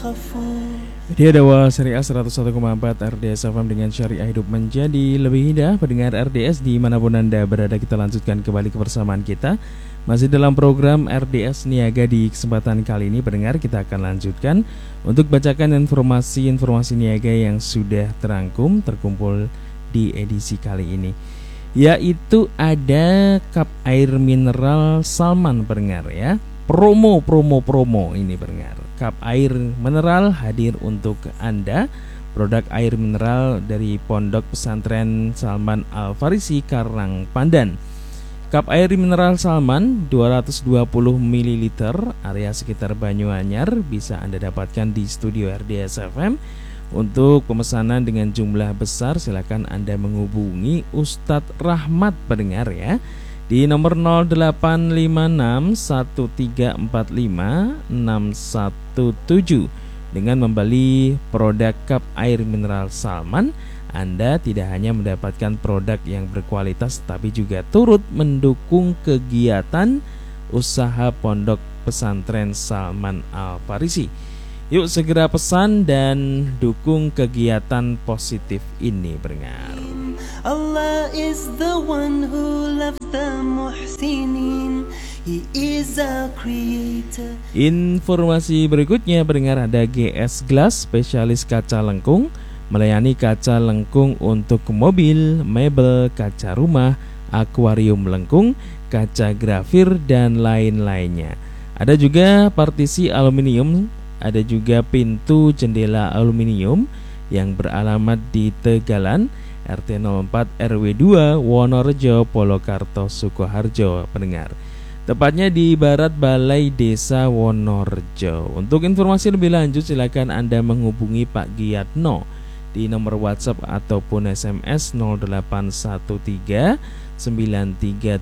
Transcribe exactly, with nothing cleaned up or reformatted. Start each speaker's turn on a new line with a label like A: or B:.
A: Dia Dawa Syariah seratus satu koma empat R D S F M dengan syariah hidup menjadi lebih indah. Pendengar R D S dimanapun Anda berada, kita lanjutkan kembali kebersamaan kita masih dalam program R D S Niaga. Di kesempatan kali ini pendengar, kita akan lanjutkan untuk bacakan informasi-informasi niaga yang sudah terangkum terkumpul di edisi kali ini, yaitu ada cup air mineral Salman pendengar ya. Promo, promo, promo ini pendengar. Cup air mineral hadir untuk Anda. Produk air mineral dari Pondok Pesantren Salman Al-Farisi Karang Pandan. Cup air mineral Salman dua ratus dua puluh mililiter, area sekitar Banyuanyar, bisa Anda dapatkan di studio R D S F M. Untuk pemesanan dengan jumlah besar, silakan Anda menghubungi Ustadz Rahmat pendengar ya, di nomor nol delapan lima enam satu tiga empat lima enam satu tujuh. Dengan membeli produk cup air mineral Salman, Anda tidak hanya mendapatkan produk yang berkualitas, tapi juga turut mendukung kegiatan usaha Pondok Pesantren Salman Al-Farisi. Yuk segera pesan dan dukung kegiatan positif ini pendengar.
B: Allah is the one who loves the muhsinin. He is a creator.
A: Informasi berikutnya pendengar, ada G S Glass, spesialis kaca lengkung, melayani kaca lengkung untuk mobil, mebel, kaca rumah, akuarium lengkung, kaca grafir dan lain-lainnya. Ada juga partisi aluminium, ada juga pintu jendela aluminium yang beralamat di Tegalan, R T nol empat R W dua, Wonorejo, Polokarto, Sukoharjo pendengar. Tepatnya di Barat Balai Desa Wonorejo. Untuk informasi lebih lanjut silakan Anda menghubungi Pak Giyatno di nomor WhatsApp ataupun S M S nol delapan satu tiga sembilan tiga